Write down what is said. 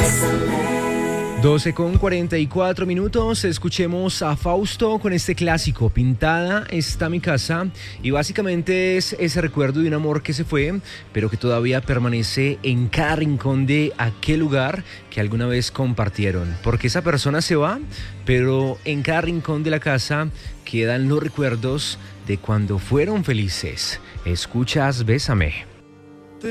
12:44, escuchemos a Fausto con este clásico, Pintada está mi casa, y básicamente es ese recuerdo de un amor que se fue, pero que todavía permanece en cada rincón de aquel lugar que alguna vez compartieron, porque esa persona se va, pero en cada rincón de la casa quedan los recuerdos de cuando fueron felices. Escuchas Bésame.